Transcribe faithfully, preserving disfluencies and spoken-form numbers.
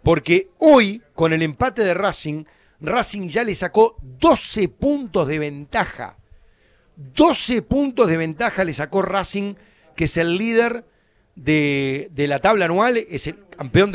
Porque hoy, con el empate de Racing, Racing ya le sacó doce puntos de ventaja. doce puntos de ventaja le sacó Racing, que es el líder de, de la tabla anual, es el campeón de